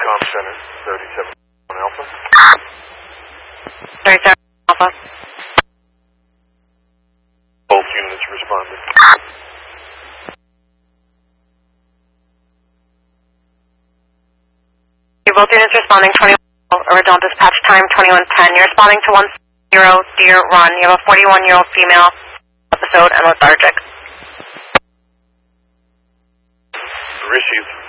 Com Center, 37 Alpha. 37 Alpha. Both units responded. Both units responding, 21, original dispatch time 2110. You're responding to 10 Deer Run. You have a 41-year-old female, episode and lethargic. Received.